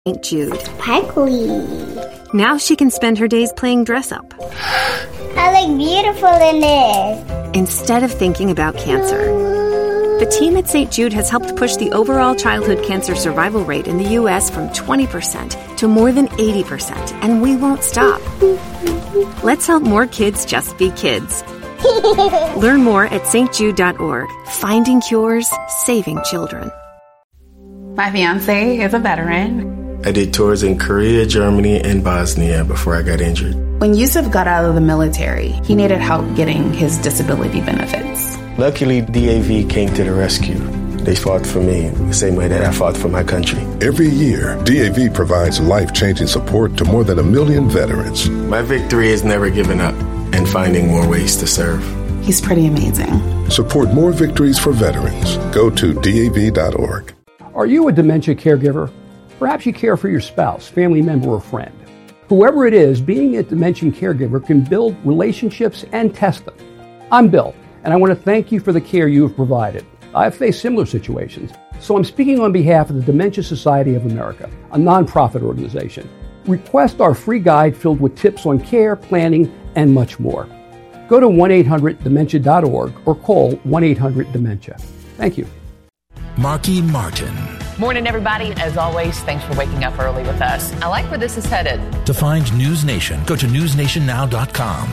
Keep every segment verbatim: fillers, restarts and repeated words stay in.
Saint Jude. Sparkly. Now she can spend her days playing dress-up. I look beautiful in this. Instead of thinking about cancer. The team at Saint Jude has helped push the overall childhood cancer survival rate in the U S from twenty percent to more than eighty percent, and we won't stop. Let's help more kids just be kids. Learn more at s t jude dot org. Finding cures, saving children. My fiance is a veteran. I did tours in Korea, Germany, and Bosnia before I got injured. When Yusuf got out of the military, he needed help getting his disability benefits. Luckily, D A V came to the rescue. They fought for me the same way that I fought for my country. Every year, D A V provides life-changing support to more than a million veterans. My victory is never giving up and finding more ways to serve. He's pretty amazing. Support more victories for veterans. Go to D A V dot org. Are you a dementia caregiver? Perhaps you care for your spouse, family member, or friend. Whoever it is, being a dementia caregiver can build relationships and test them. I'm Bill, and I want to thank you for the care you have provided. I've faced similar situations, so I'm speaking on behalf of the Dementia Society of America, a nonprofit organization. Request our free guide filled with tips on care, planning, and much more. Go to one eight hundred dementia dot org or call one eight hundred dementia. Thank you. Marky Martin. Morning, everybody. As always, thanks for waking up early with us. I like where this is headed. To find News Nation, go to news nation now dot com.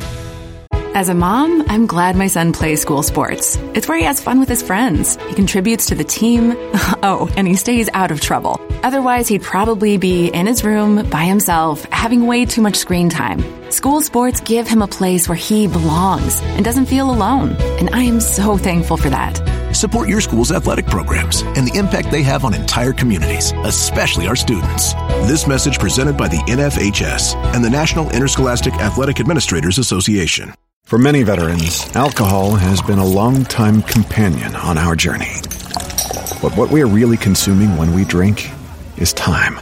As a mom, I'm glad my son plays school sports. It's where he has fun with his friends. He contributes to the team. Oh, and he stays out of trouble. Otherwise, he'd probably be in his room by himself, having way too much screen time. School sports give him a place where he belongs and doesn't feel alone. And I am so thankful for that. Support your school's athletic programs and the impact they have on entire communities, especially our students. This message presented by the N F H S and the National Interscholastic Athletic Administrators Association. For many veterans, alcohol has been a long-time companion on our journey. But what we are really consuming when we drink is time.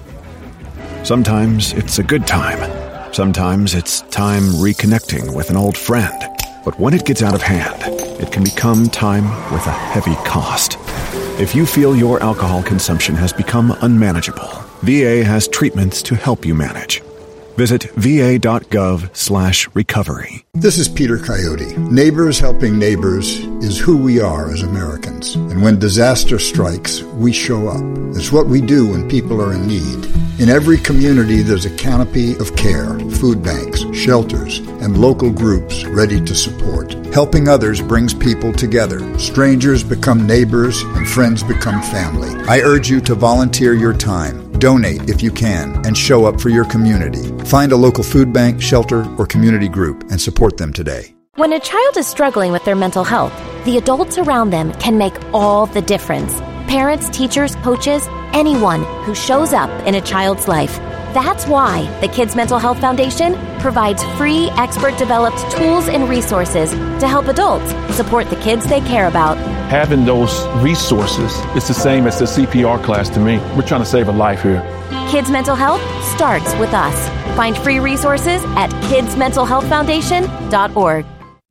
Sometimes it's a good time. Sometimes it's time reconnecting with an old friend. But when it gets out of hand, it can become time with a heavy cost. If you feel your alcohol consumption has become unmanageable, V A has treatments to help you manage. Visit va.gov slash recovery. This is Peter Coyote. Neighbors helping neighbors is who we are as Americans. And when disaster strikes, we show up. It's what we do when people are in need. In every community, there's a canopy of care, food banks, shelters, and local groups ready to support. Helping others brings people together. Strangers become neighbors, and friends become family. I urge you to volunteer your time. Donate if you can, and show up for your community. Find a local food bank, shelter, or community group and support them today. When a child is struggling with their mental health, the adults around them can make all the difference. Parents, teachers, coaches, anyone who shows up in a child's life. That's why the Kids Mental Health Foundation provides free, expert-developed tools and resources to help adults support the kids they care about. Having those resources is the same as the C P R class to me. We're trying to save a life here. Kids Mental Health starts with us. Find free resources at kids mental health foundation dot org.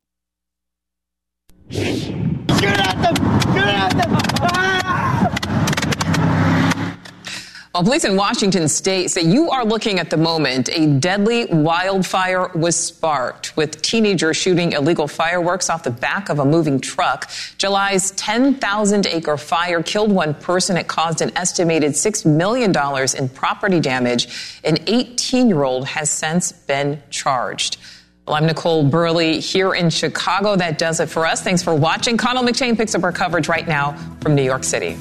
Shoot at them! Shoot at them! Ah! Well, police in Washington state say you are looking at the moment a deadly wildfire was sparked with teenagers shooting illegal fireworks off the back of a moving truck. July's ten thousand acre fire killed one person. It caused an estimated six million dollars in property damage. An eighteen-year-old has since been charged. Well, I'm Nicole Burley here in Chicago. That does it for us. Thanks for watching. Connell McShane picks up our coverage right now from New York City.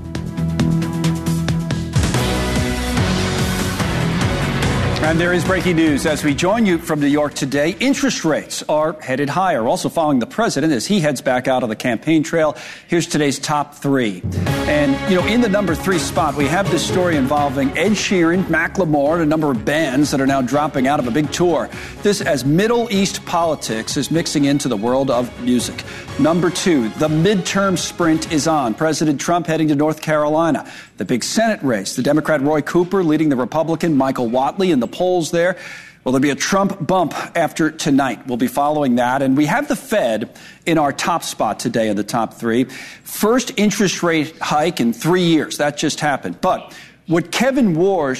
And there is breaking news as we join you from New York today. Interest rates are headed higher, also following the president as he heads back out on the campaign trail. Here's today's top three. And, you know, in the number three spot, we have this story involving Ed Sheeran, Macklemore, and a number of bands that are now dropping out of a big tour. This as Middle East politics is mixing into the world of music. Number two, the midterm sprint is on. President Trump heading to North Carolina. The big Senate race, the Democrat Roy Cooper leading the Republican Michael Whatley in the polls there. Will there be a Trump bump after tonight? We'll be following that. And we have the Fed in our top spot today in the top three. First interest rate hike in three years. That just happened. But What Kevin wore